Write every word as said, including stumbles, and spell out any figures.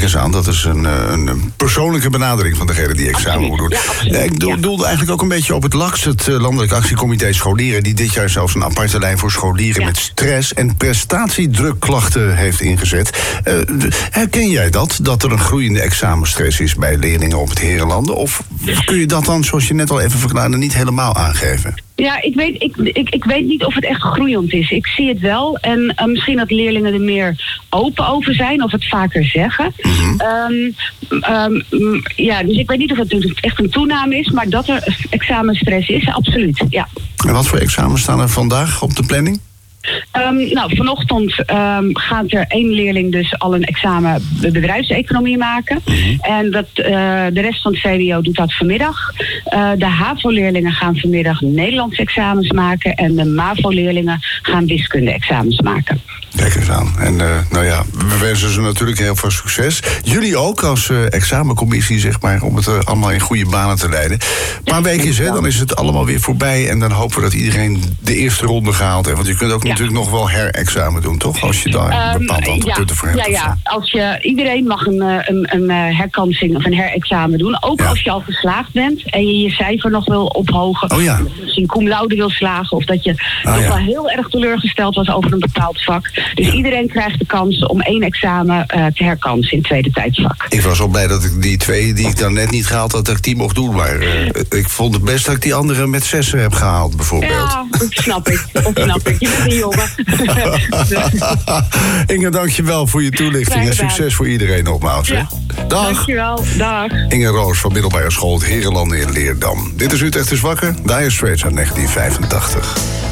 eens aan, dat is een, een persoonlijke benadering van degene die examen moet doen. Ja, ik doelde ja. eigenlijk ook een beetje op het L A X, het Landelijk Actiecomité Scholieren, die dit jaar zelfs een aparte lijn voor scholieren ja. met stress- en prestatiedrukklachten heeft ingezet. Uh, herken jij dat, dat er een groeiende examenstress is bij leerlingen op het Herenlanden? Of kun je dat dan, zoals je net al even verklaarde, niet helemaal aangeven? Ja, ik weet, ik, ik, ik weet niet of het echt groeiend is. Ik zie het wel. En uh, misschien dat leerlingen er meer open over zijn of het vaker zeggen. Mm-hmm. Um, um, ja, dus ik weet niet of het echt een toename is, maar dat er examenstress is, absoluut. Ja. En wat voor examens staan er vandaag op de planning? Um, nou, vanochtend um, gaat er één leerling dus al een examen bedrijfseconomie maken. Mm-hmm. En dat, uh, de rest van het V W O doet dat vanmiddag. Uh, de HAVO-leerlingen gaan vanmiddag Nederlands examens maken. En de MAVO-leerlingen gaan wiskunde-examens maken. Kijk eens aan. En uh, nou ja, we wensen ze natuurlijk heel veel succes. Jullie ook als uh, examencommissie, zeg maar, om het uh, allemaal in goede banen te leiden. Een paar weken is, hè, dan is het allemaal weer voorbij. En dan hopen we dat iedereen de eerste ronde gehaald heeft. Want je kunt ook ja. natuurlijk nog wel herexamen doen, toch? Als je daar een bepaald aantal um, ja, punten voor hebt. Ja, ja. Als je, iedereen mag een, een, een herkansing of een herexamen doen. Ook ja. als je al geslaagd bent en je je cijfer nog wil ophogen. Oh, ja. Of je misschien cum laude wil slagen. Of dat je ah, nog ja. wel heel erg teleurgesteld was over een bepaald vak. Dus ja. iedereen krijgt de kans om één examen uh, te herkansen in het tweede tijdsvak. Ik was al blij dat ik die twee die ik dan net niet gehaald had, dat ik die mocht doen. Maar uh, ik vond het best dat ik die andere met zessen heb gehaald, bijvoorbeeld. Ja, dat snap ik. Dat snap ik. Je bent een jongen. Inge, dankjewel voor je toelichting. En succes voor iedereen nogmaals. Ja. Dag. Dankjewel. Dag. Inge Roos van middelbare school het Herenlanden in Leerdam. Dit is Utrecht is wakker. Dire Straits uit negentien vijfentachtig.